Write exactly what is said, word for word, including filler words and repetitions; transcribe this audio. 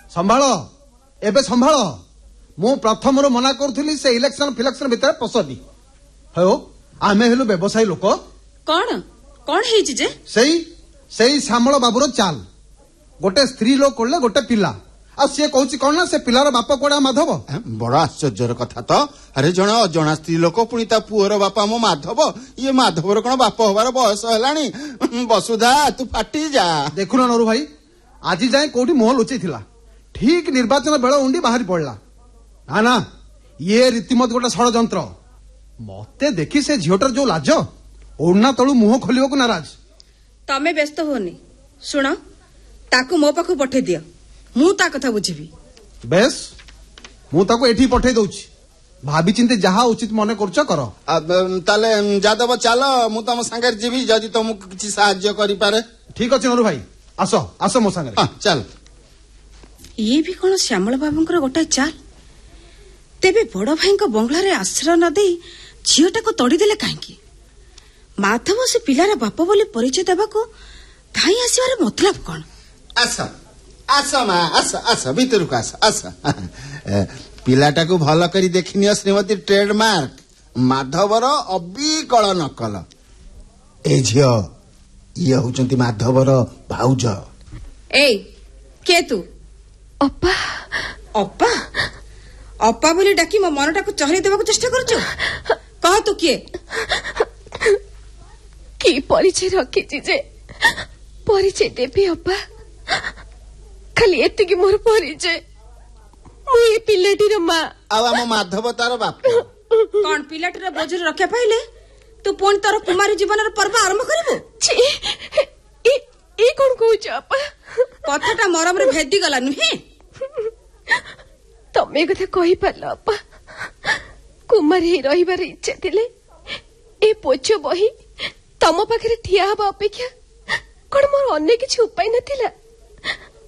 संभाल एबे संभाल मु प्रथम मना करूली से इलेक्शन फिलेक्शन भितर पसनी हो आमे हेलु व्यवसायी लोक कौन कौन हेजी जे सेई सेई श्यामल बाबूर चाल गोटे स्त्री लोक कोले गोटे पिला आ सी कहूँ कौन ना से पिलार बापा कोड़ा माधव बड़ आश्चर्यर कथा तो अरे जन अजना स्त्री लोक पुणी ता पुअर बापा मो माधव ये माधवर कौन बाप हबार बयस है वसुधा तू फाटी जा देखुन नरू भाई आज जाए कोठी मुह लुचई थिला ठीक निर्वाचन बेल उंडी बाहरी पड़ला ना ना ये रीतिमत गोटे षड़यंत्र मते देखी से झीटर जो लाज ओढ़ना तलू मुह खोलिबा को नाराज तमे व्यस्त होनी सुनो ताकू मो पाखु पठे दियो मु ता कथा बुझिबी बेस मु ताको एठी पठे दउची भाभी चिंते जहा उचित मने करछ कर ताले जादव चल मु तम संगे जीवी जदि तुमको किछि सहाय्य करि पारे ठीक अछि नरू भाई आसो आसो मो संगे चल ये भी कौन श्यामल बाबूंकर गोटे चाल तेबे बड़ भाई बंगला रे आश्रय न दे झीटा को तोड़ीदेले कहीं माधव से पिलार बाप बोली परिचय देवाको धाई आसबार मतलब कौन आस आस मा आस आस भीतर को आस आस पिलाटा को भल करी देखिनियो श्रीमती ट्रेडमार्क माधवर अबिकल नकल ए झियो ये होचंती माधवर भाउज ए के तू अप्पा अप्पा अप्पा बोली डाकी मो मनटा को चहरी देबा को चेष्टा करछु कह तू किए की परिचय रखी जे परिचय देबी अप्पा खाली एति की मोर परिचय मु ए पिलाटीर मां आ हम माधव तार बाप कौन पिलाटीर बोझर रखे पाइले तू पुणी तोर कुमारी जीवन रे पर्व आरंभ करिवो छी ए ए कोन कहूछ अप्पा कथाटा मरम रे भेदी गला नुहे तमे कथा कहि पारल अप्पा कुमारी रहिबार इच्छा थिले ए पोछ बही तम पाखरे ठिया हबा अपेक्षा कोन मोर अन्य किछि उपाय नथिला